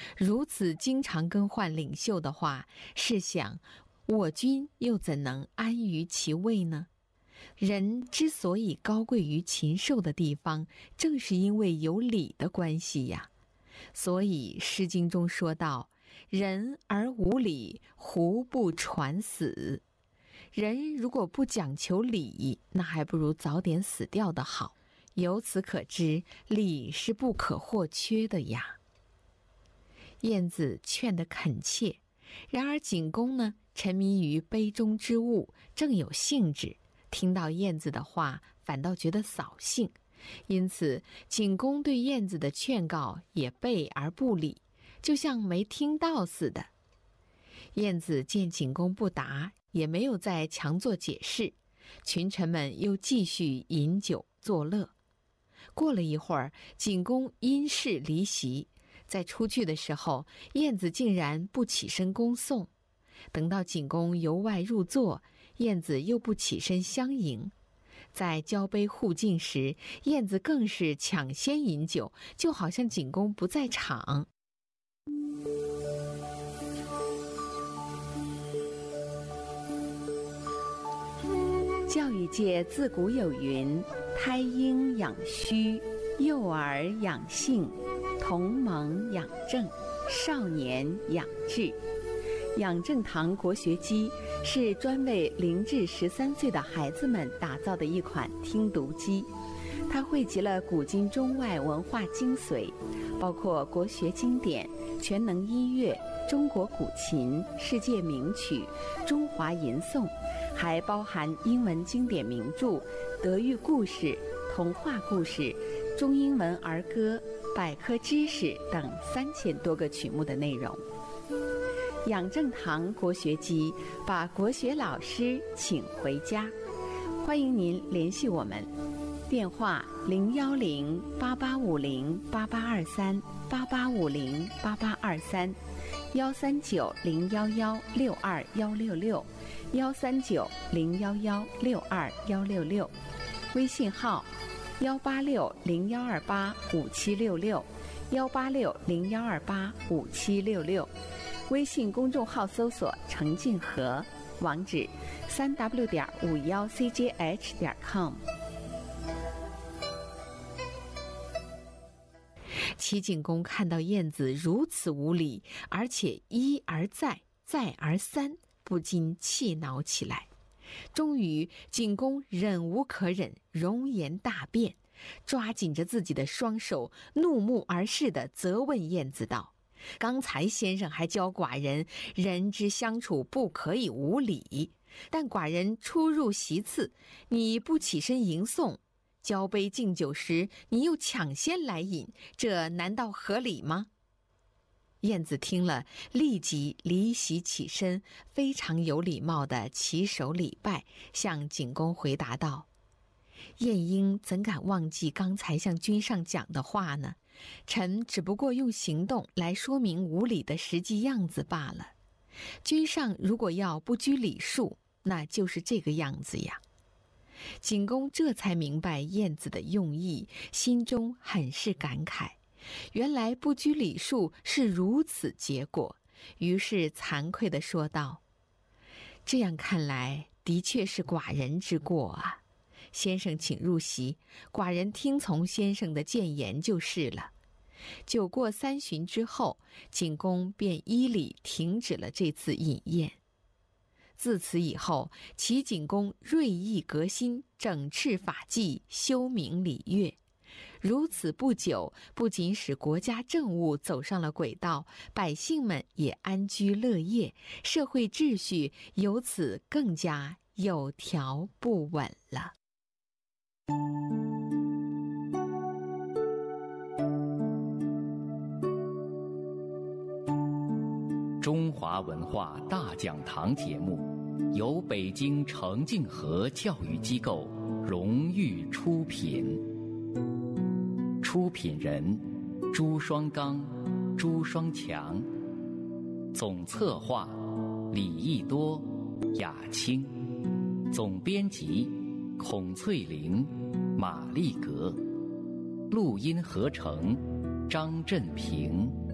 如此经常更换领袖的话，试想我军又怎能安于其位呢？人之所以高贵于禽兽的地方，正是因为有礼的关系呀。所以《诗经》中说道：人而无礼，胡不传死？人如果不讲求礼，那还不如早点死掉的好。由此可知，礼是不可或缺的呀。晏子劝得恳切，然而景公呢，沉迷于杯中之物，正有兴致，听到晏子的话，反倒觉得扫兴。因此景公对晏子的劝告也备而不理，就像没听到似的。晏子见景公不答，也没有再强作解释，群臣们又继续饮酒作乐。过了一会儿，景公因事离席，在出去的时候，晏子竟然不起身恭送。等到景公由外入座，晏子又不起身相迎。在交杯互敬时，晏子更是抢先饮酒，就好像景公不在场。教育界自古有云：胎婴养虚，幼儿养性，同盟养正，少年养志。养正堂国学机是专为0至13岁的孩子们打造的一款听读机，它汇集了古今中外文化精髓，包括国学经典、全能音乐、中国古琴、世界名曲、中华吟诵，还包含英文经典名著、德育故事、童话故事、中英文儿歌、百科知识等3000多个曲目的内容。养正堂国学机把国学老师请回家，欢迎您联系我们，电话010885108838823，139011166，139011166，微信号18601285766，18601285766。微信公众号搜索程静和，网址3w.51cjh.com。 齐景公看到晏子如此无礼，而且一而再，再而三，不禁气恼起来。终于景公忍无可忍，容颜大变，抓紧着自己的双手，怒目而视地责问晏子道：刚才先生还教寡人，人之相处不可以无礼，但寡人出入席次，你不起身迎送，交杯敬酒时你又抢先来饮，这难道合理吗？晏子听了，立即离席起身，非常有礼貌地起手礼拜，向景公回答道：晏婴怎敢忘记刚才向君上讲的话呢？臣只不过用行动来说明无礼的实际样子罢了。君上如果要不拘礼数，那就是这个样子呀。景公这才明白晏子的用意，心中很是感慨，原来不拘礼数是如此结果，于是惭愧地说道：这样看来的确是寡人之过啊，先生请入席，寡人听从先生的谏言就是了。酒过3巡之后，景公便依礼停止了这次饮宴。自此以后，齐景公锐意革新，整饬法纪，修明礼乐。如此不久，不仅使国家政务走上了轨道，百姓们也安居乐业，社会秩序由此更加有条不紊了。 中华文化大讲堂节目由北京程静和教育机构荣誉出品，出品人朱双刚、朱双强，总策划李义多、雅青，总编辑孔翠玲、马丽格，录音合成张振平。